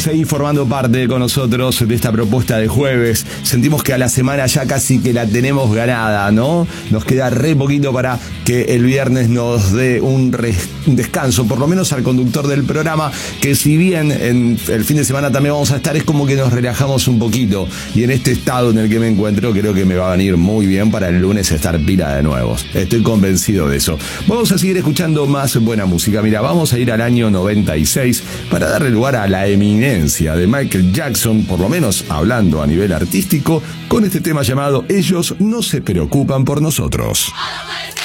Seguís formando parte con nosotros de esta propuesta de jueves. Sentimos que a la semana ya casi que la tenemos ganada, ¿no? Nos queda re poquito para que el viernes nos dé un descanso, por lo menos al conductor del programa, que si bien en el fin de semana también vamos a estar, es como que nos relajamos un poquito. Y en este estado en el que me encuentro, creo que me va a venir muy bien para el lunes estar pila de nuevo. Estoy convencido de eso. Vamos a seguir escuchando más buena música. Mira, vamos a ir al año 96 para darle lugar a la eminencia de Michael Jackson, por lo menos hablando a nivel artístico, con este tema llamado Ellos no se preocupan por nosotros.